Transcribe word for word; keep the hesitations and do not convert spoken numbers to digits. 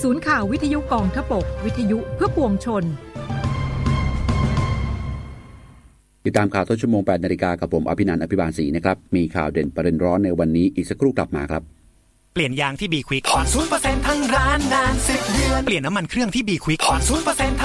ศูนย์ข่าววิทยุกองทพบกวิทยุเพื่อปวงชนติดตามข่าวต้นชั่วโมง แปดนาฬิกา กับผมอภินันท์ อภิบาลศรีนะครับมีข่าวเด่นประเด็นร้อนในวันนี้อีกสักครู่กลับมาครับเปลี่ยนยางที่ B Quick ผ่อน ศูนย์เปอร์เซ็นต์ ทั้งร้านนานสิบเดือนเปลี่ยนน้ำมันเครื่องที่ B Quick ผ่อน ศูนย์เปอร์เซ็นต์